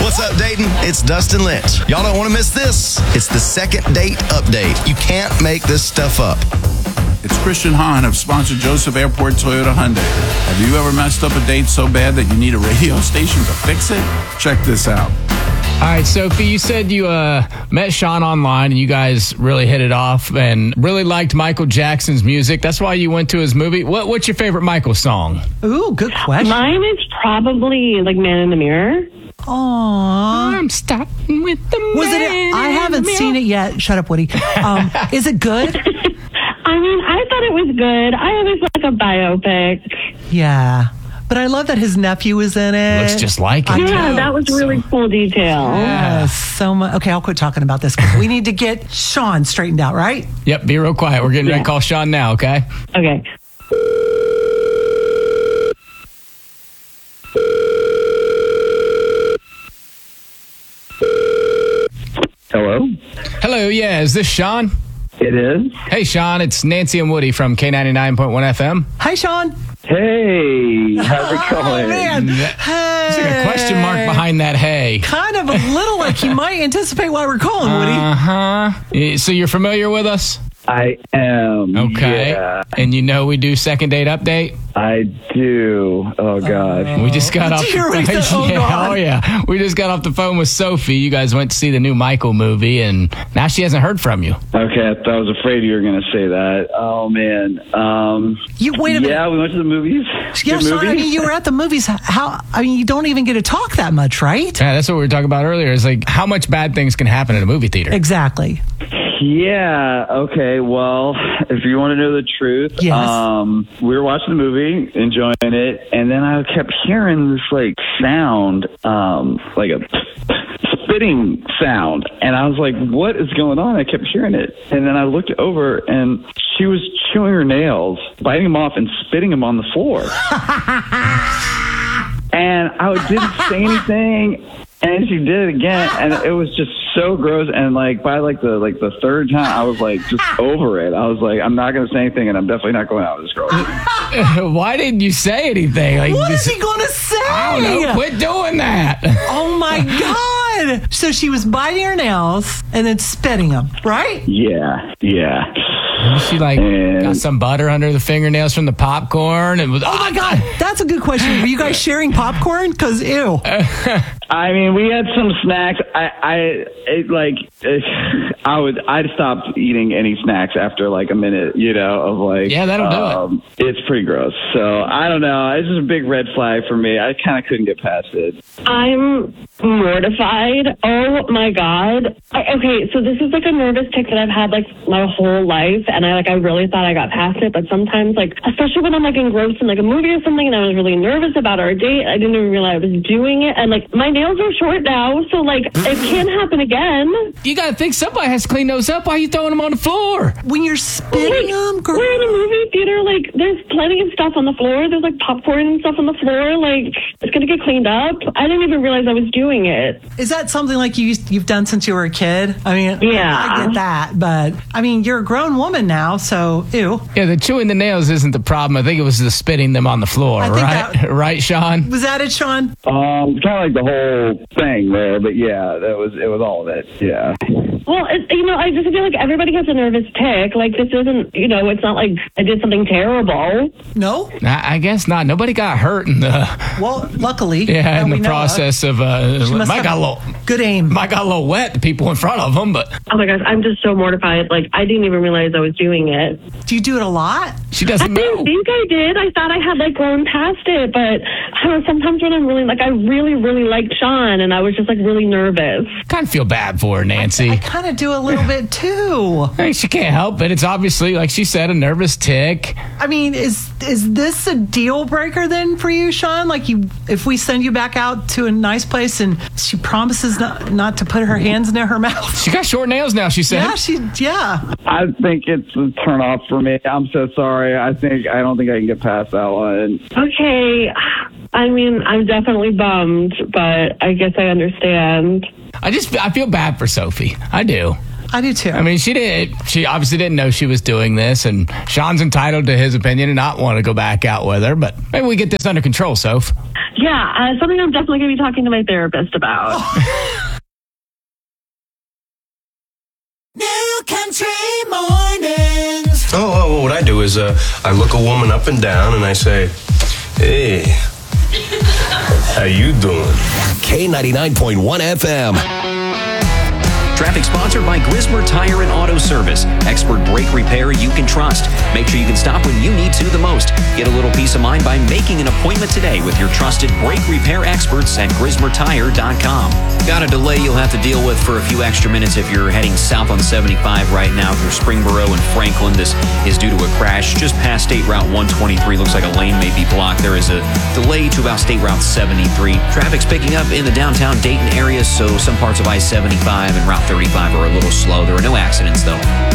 What's up, Dayton? It's Dustin Lynch. Y'all don't want to miss this. It's the second date update. You can't make this stuff up. It's Christian Hahn of sponsor Joseph Airport Toyota Hyundai. Have you ever messed up a date so bad that you need a radio station to fix it? Check this out. All right, Sophie, you said you met Sean online and you guys really hit it off and really liked Michael Jackson's music. That's why you went to his movie. What's your favorite Michael song? Ooh, good question. Mine is probably like Man in the Mirror. Aww. I'm starting with the man. Was it? I haven't seen it yet. Shut up, Woody. Is it good? I mean, I thought it was good. I always like a biopic. Yeah. But I love that his nephew is in it. Looks just like it. Yeah, that was really cool detail. Yeah, so much. Okay, I'll quit talking about this. We need to get Sean straightened out, right? Yep, be real quiet. We're getting ready to call Sean now, okay? Okay. Hello? Hello, yeah, is this Sean? It is? Hey, Sean, it's Nancy and Woody from K99.1 FM. Hi, Sean. Hey, how's it going? Oh, man. Hey. There's like a question mark behind that hey. Kind of a little like you might anticipate why we're calling, Woody. Uh-huh. So you're familiar with us? I am. Okay. Yeah, And you know we do second date update? I do. Oh, God. We just got off. God. Yeah. We just got off the phone with Sophie. You guys went to see the new Michael movie, and now she hasn't heard from you. Okay, I was afraid you were going to say that. Oh, man. Wait a minute. Yeah, we went to the movies. Yeah, Good Sean, movie. I mean, you were at the movies. You don't even get to talk that much, right? Yeah, that's what we were talking about earlier. Is like how much bad things can happen at a movie theater. Exactly. Yeah, okay, well, if you want to know the truth, Yes. we were watching the movie, enjoying it, and then I kept hearing this, like, sound, like a spitting sound, and I was like, what is going on? I kept hearing it, and then I looked over, and she was chewing her nails, biting them off, and spitting them on the floor. And I didn't say anything, and she did it again, and it was just so gross. And like by the third time, I was like just over it. I was like, I'm not going to say anything, and I'm definitely not going out with this girl. Why didn't you say anything? Like, What is he going to say? I don't know. Quit doing that. Oh, my God. So she was biting her nails and then spitting them, right? Yeah. She got some butter under the fingernails from the popcorn. And was, Oh, my God. That's a good question. Were you guys sharing popcorn? Because, ew. I mean, we had some snacks. I'd stopped eating any snacks after like a minute, of like. Yeah, that'll do it. It's pretty gross. So I don't know. It's just a big red flag for me. I kind of couldn't get past it. I'm mortified. Oh my God. Okay, so this is like a nervous tic that I've had like my whole life, and I really thought I got past it, but sometimes like, especially when I'm like engrossed in like a movie or something and I was really nervous about our date, I didn't even realize I was doing it, and like my nails are short now, so like it can't happen again. You gotta think somebody has to clean those up. Why are you throwing them on the floor? When you're spitting them, girl. We're in a movie theater, like there's plenty of stuff on the floor. There's like popcorn and stuff on the floor. Like it's gonna get cleaned up. I didn't even realize I was doing it. Is that something like you've done since you were a kid? I mean, yeah, I get that, but I mean, you're a grown woman now, so ew. Yeah, the chewing the nails isn't the problem. I think it was the spitting them on the floor, right? Right, Sean? Was that it, Sean? Kind of like the whole thing there, but yeah, it was all of it. Yeah. Well, I just feel like everybody has a nervous tic. Like this isn't, it's not like I did something terrible. No? I guess not. Nobody got hurt in the. Well, luckily. Yeah, in the process of. Might got a little good aim. Might got a little wet. The people in front of them, but. Oh my gosh, I'm just so mortified. Like I didn't even realize I was doing it. Do you do it a lot? She doesn't know. I didn't think I did. I thought I had like grown past it, but I don't know. Sometimes when I'm really like, I really, really liked Sean, and I was just like really nervous. Kind of feel bad for her, Nancy. I kind of do a little bit too. Hey, she can't help it. It's obviously, like she said, a nervous tic. I mean, is this a deal breaker then for you, Sean? Like if we send you back out to a nice place and she promises not to put her hands in her mouth. She got short nails now, she said. Yeah. I think it's a turn off for me. I'm so sorry. I don't think I can get past that one. Okay. I mean, I'm definitely bummed, but I guess I understand. I feel bad for Sophie. I do. I do too. I mean, she obviously didn't know she was doing this, and Sean's entitled to his opinion and not want to go back out with her, but maybe we get this under control, Soph. Yeah, something I'm definitely going to be talking to my therapist about. New Country Mornings. Oh, what I do is I look a woman up and down and I say, hey, how you doing? K99.1 FM. Traffic sponsored by Grismer Tire and Auto Service. Expert brake repair you can trust. Make sure you can stop when you need to the most. Get a little peace of mind by making an appointment today with your trusted brake repair experts at GrismerTire.com. Got a delay you'll have to deal with for a few extra minutes if you're heading south on 75 right now through Springboro and Franklin. This is due to a crash just past State Route 123. Looks like a lane may be blocked. There is a delay to about State Route 73. Traffic's picking up in the downtown Dayton area, so some parts of I-75 and Route 35 are a little slow. There are no accidents, though.